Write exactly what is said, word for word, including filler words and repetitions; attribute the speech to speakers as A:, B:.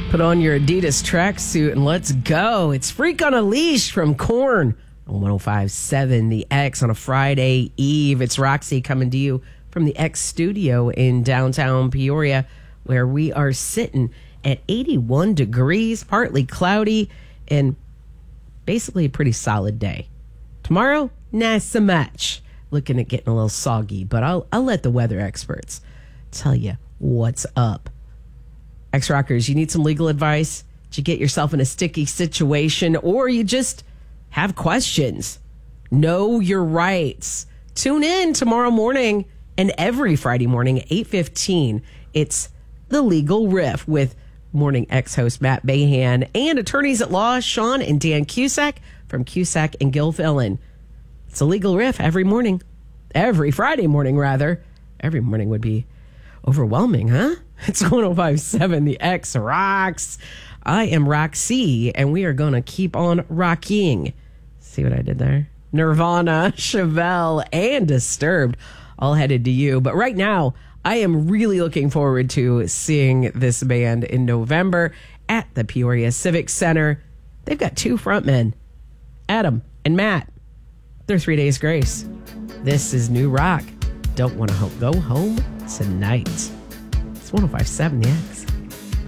A: Put on your Adidas tracksuit and let's go. It's Freak on a Leash from Korn on one oh five point seven The X on a Friday Eve. It's Roxy coming to you from the X studio in downtown Peoria, where we are sitting at eighty-one degrees, partly cloudy, and basically a pretty solid day. Tomorrow, not so much. Looking at getting a little soggy, but I'll I'll let the weather experts tell you what's up. X-Rockers, you need some legal advice? Did you get yourself in a sticky situation, or you just have questions? Know your rights. Tune in tomorrow morning and every Friday morning at eight fifteen. It's The Legal Riff with Morning X host Matt Bahan and attorneys at law Sean and Dan Cusack from Cusack and Gilfillan. It's a Legal Riff every morning. Every Friday morning, rather. Every morning would be overwhelming, huh? It's one oh five point seven The X rocks. I am Roxy, and we are going to keep on rocking. See what I did there? Nirvana, Chevelle, and Disturbed all headed to you. But right now, I am really looking forward to seeing this band in November at the Peoria Civic Center. They've got two frontmen, Adam and Matt. They're Three Days Grace. This is New Rock. Don't want to go home tonight. It's one oh five point seven The X.